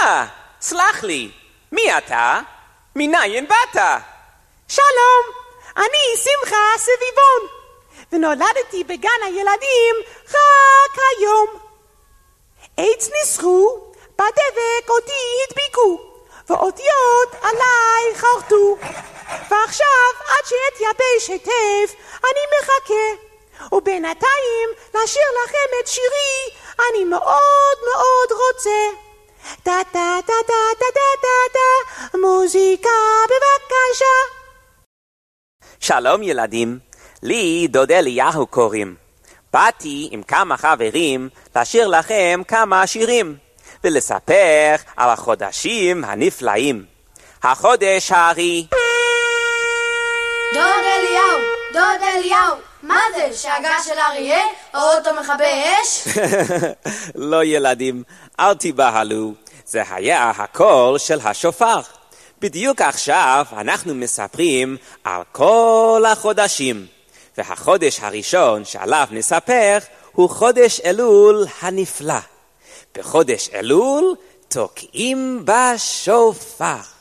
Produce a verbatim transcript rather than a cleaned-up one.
אה, סלח לי, מי אתה? מניין באת? שלום, אני שמחה סביבון, ונולדתי בגן הילדים רק היום. עץ ניסחו, בדבק אותי הדביקו, ואותיות עליי חרטו, ועכשיו עד שאתייבש היטב אני מחכה, ובינתיים לשיר לכם את שירי אני מאוד מאוד רוצה. טה טה טה טה טה טה טה, מוזיקה בבקשה. שלום ילדים, לי דוד אליהו קוראים. באתי עם כמה חברים לשיר לכם כמה שירים ולספר על החודשים הנפלאים. החודש הארי. דוד אליהו, דוד אליהו, מה זה? שאגה של אריה? האוטו מכבה אש? לא ילדים, אל תיבהלו, זה היה הקול של השופר. בדיוק עכשיו אנחנו מספרים על כל החודשים, והחודש הראשון שעליו נספר הוא חודש אלול הנפלא. בחודש אלול תוקעים בשופר.